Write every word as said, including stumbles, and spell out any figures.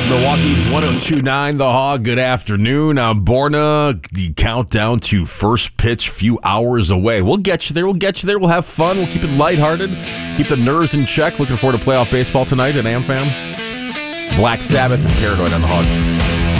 Milwaukee's one oh two point nine The Hog. Good afternoon. I'm Borna. The countdown to first pitch, few hours away. We'll get you there. We'll get you there. We'll have fun. We'll keep it lighthearted. Keep the nerves in check. Looking forward to playoff baseball tonight at AmFam. Black Sabbath and Paranoid on The Hog.